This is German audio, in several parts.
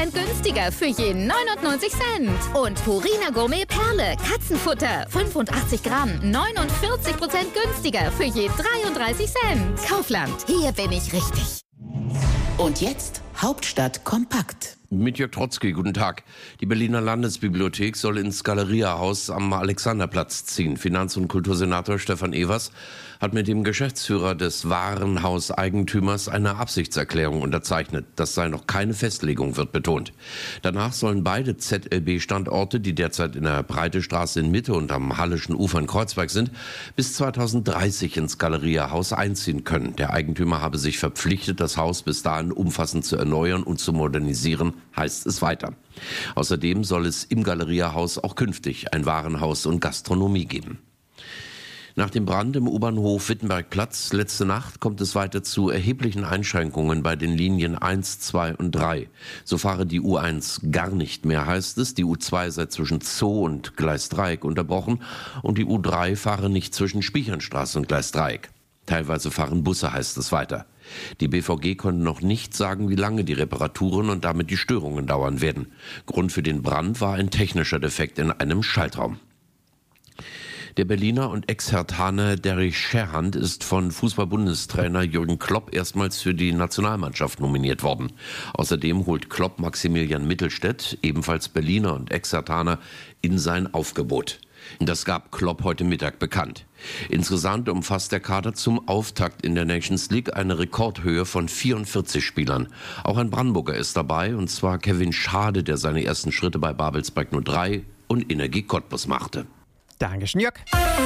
50% günstiger für je 99 Cent. Und Purina Gourmet Perle Katzenfutter 85 Gramm 49% günstiger für je 33 Cent. Kaufland, hier bin ich richtig. Und jetzt Hauptstadt kompakt. Mit Jörg Trotzki, guten Tag. Die Berliner Landesbibliothek soll ins Galeria-Haus am Alexanderplatz ziehen. Finanz- und Kultursenator Stefan Evers hat mit dem Geschäftsführer des Warenhauseigentümers eine Absichtserklärung unterzeichnet. Das sei noch keine Festlegung, wird betont. Danach sollen beide ZLB-Standorte, die derzeit in der Breitestraße in Mitte und am Halleschen Ufer in Kreuzberg sind, bis 2030 ins Galeria-Haus einziehen können. Der Eigentümer habe sich verpflichtet, das Haus bis dahin umfassend zu erneuern und zu modernisieren, heißt es weiter. Außerdem soll es im Galeria-Haus auch künftig ein Warenhaus und Gastronomie geben. Nach dem Brand im U-Bahnhof Wittenbergplatz letzte Nacht kommt es weiter zu erheblichen Einschränkungen bei den Linien 1, 2 und 3. So fahre die U1 gar nicht mehr, heißt es. Die U2 sei zwischen Zoo und Gleisdreieck unterbrochen und die U3 fahre nicht zwischen Spichernstraße und Gleisdreieck. Teilweise fahren Busse, heißt es weiter. Die BVG konnte noch nicht sagen, wie lange die Reparaturen und damit die Störungen dauern werden. Grund für den Brand war ein technischer Defekt in einem Schaltraum. Der Berliner und Ex-Herthaner Derrick Scherhand ist von Fußball-Bundestrainer Jürgen Klopp erstmals für die Nationalmannschaft nominiert worden. Außerdem holt Klopp Maximilian Mittelstädt, ebenfalls Berliner und Ex-Herthaner, in sein Aufgebot. Das gab Klopp heute Mittag bekannt. Insgesamt umfasst der Kader zum Auftakt in der Nations League eine Rekordhöhe von 44 Spielern. Auch ein Brandenburger ist dabei, und zwar Kevin Schade, der seine ersten Schritte bei Babelsberg 03 und Energie Cottbus machte. Dankeschön, Jörg.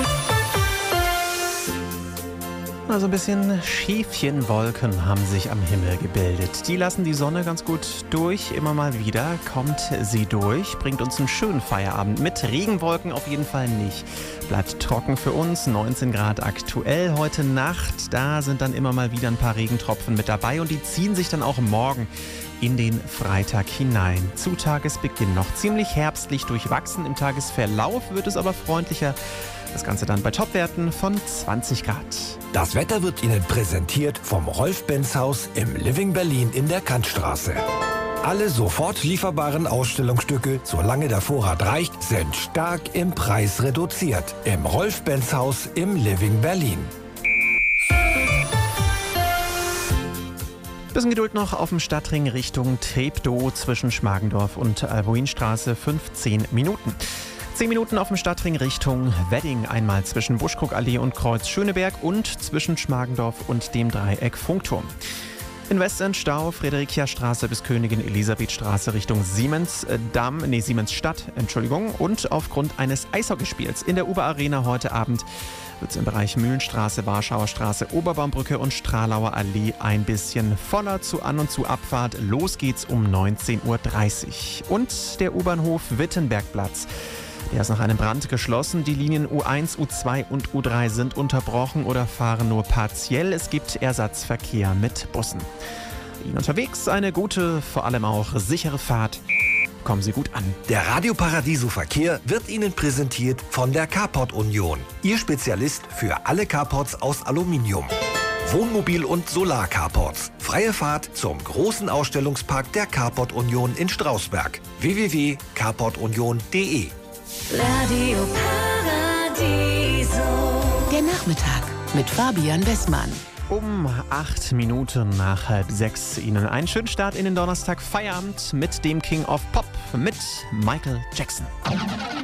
Also ein bisschen Schäfchenwolken haben sich am Himmel gebildet. Die lassen die Sonne ganz gut durch. Immer mal wieder kommt sie durch, bringt uns einen schönen Feierabend mit. Regenwolken auf jeden Fall nicht. Bleibt trocken für uns, 19 Grad aktuell heute Nacht. Da sind dann immer mal wieder ein paar Regentropfen mit dabei und die ziehen sich dann auch morgen in den Freitag hinein. Zu Tagesbeginn noch ziemlich herbstlich durchwachsen. Im Tagesverlauf wird es aber freundlicher. Das Ganze dann bei Topwerten von 20 Grad. Das Wetter wird Ihnen präsentiert vom Rolf-Benz-Haus im Living Berlin in der Kantstraße. Alle sofort lieferbaren Ausstellungsstücke, solange der Vorrat reicht, sind stark im Preis reduziert. Im Rolf-Benz-Haus im Living Berlin. Bisschen Geduld noch auf dem Stadtring Richtung Treptow zwischen Schmargendorf und Albuinstraße, 15 Minuten. 10 Minuten auf dem Stadtring Richtung Wedding, einmal zwischen Buschkrugallee und Kreuz Schöneberg und zwischen Schmargendorf und dem Dreieck Funkturm. In Westend Stau, Friederichia-Straße bis Königin Elisabeth-Straße Richtung Siemensstadt, und aufgrund eines Eishockeyspiels in der Uber-Arena heute Abend wird es im Bereich Mühlenstraße, Warschauer Straße, Oberbaumbrücke und Stralauer Allee ein bisschen voller zu An- und zu Abfahrt. Los geht's um 19:30 Uhr. Und der U-Bahnhof Wittenbergplatz. Der ist nach einem Brand geschlossen. Die Linien U1, U2 und U3 sind unterbrochen oder fahren nur partiell. Es gibt Ersatzverkehr mit Bussen. Ihnen unterwegs eine gute, vor allem auch sichere Fahrt. Kommen Sie gut an. Der Radio Paradiso Verkehr wird Ihnen präsentiert von der Carport Union. Ihr Spezialist für alle Carports aus Aluminium. Wohnmobil- und Solar-Carports. Freie Fahrt zum großen Ausstellungspark der Carport Union in Strausberg. www.carportunion.de. Radio Paradiso. Der Nachmittag mit Fabian Bessmann. Um 8 Minuten nach 6 Ihnen einen schönen Start in den Donnerstag. Feierabend mit dem King of Pop, mit Michael Jackson.